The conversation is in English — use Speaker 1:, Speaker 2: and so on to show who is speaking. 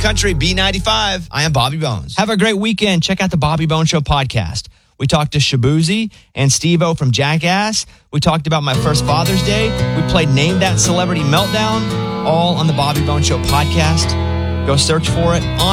Speaker 1: country, B95. I am Bobby Bones.
Speaker 2: Have a great weekend. Check out the Bobby Bones Show podcast. We talked to Shabuzi and Steve-O from Jackass. We talked about my first Father's Day. We played Name That Celebrity Meltdown, all on the Bobby Bones Show podcast. Go search for it on